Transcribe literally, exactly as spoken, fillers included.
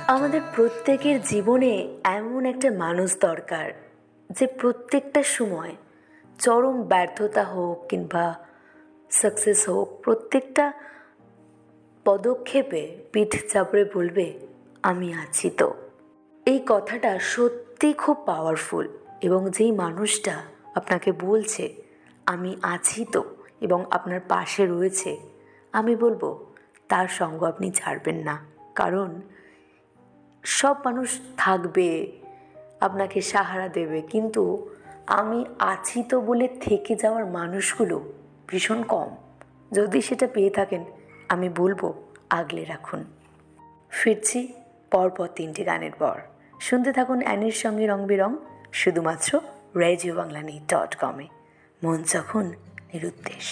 আমাদের প্রত্যেকের জীবনে এমন একটা মানুষ দরকার যে প্রত্যেকটা সময় চরম ব্যর্থতা হোক কিংবা সাকসেস হোক, প্রত্যেকটা পদক্ষেপে পিঠ চাপড়ে বলবে আমি আছি তো। এই কথাটা সত্যি খুব পাওয়ারফুল, এবং যেই মানুষটা আপনাকে বলছে আমি আছি তো এবং আপনার পাশে রয়েছে, আমি বলবো তার সঙ্গ আপনি ছাড়বেন না। কারণ সব মানুষ থাকবে, আপনাকে সাহারা দেবে, কিন্তু আমি আছি তো বলে থেকে যাওয়ার মানুষগুলো ভীষণ কম। যদি সেটা পেয়ে থাকেন, আমি বলবো আগলে রাখুন। ফিরছি পরপর তিনটি গানের পর। শুনতে থাকুন অ্যানির সঙ্গে রং বেরং, শুধুমাত্র রেডিও বাংলা ডট কমে। মন যখন নিরুদ্দেশ।